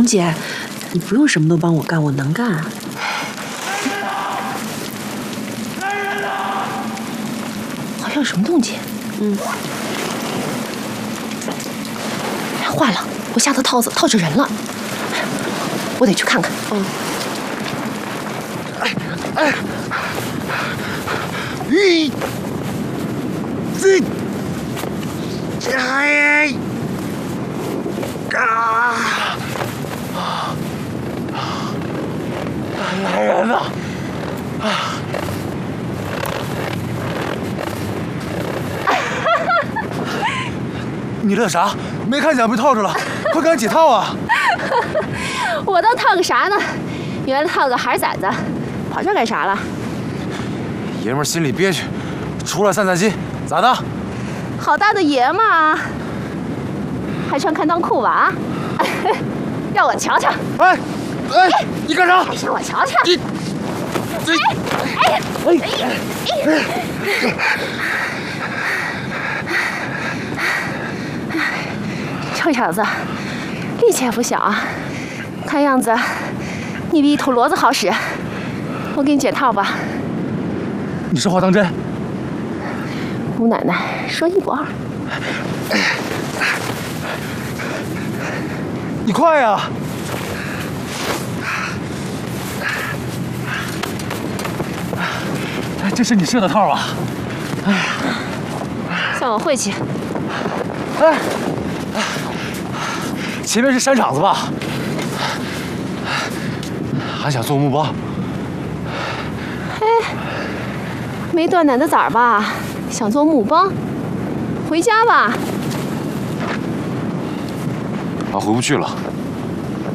红姐，你不用什么都帮我干，我能干。 好像有什么动静。坏了，我下的套子套着人了，我得去看看。 来人呐！你乐啥？没看见被套着了，快赶紧解套啊！ 我倒套个啥呢？原来套个孩崽子，跑这儿干啥了？ 爷们心里憋屈，出来散散心，咋的？ 好大的爷们儿啊，还穿开裆裤吧？让我瞧瞧！ 哎，你干啥？ 让我瞧瞧！ 你， 臭小子，力气也不小啊！看样子你比一头骡子好使。我给你解套吧。 你说话当真？ 吴奶奶说一不二。 你快呀！这是你设的套啊？ 算我晦气。 前面是山场子吧？还想做木帮？ 没断奶的崽儿吧？想做木帮？回家吧。 俺回不去了。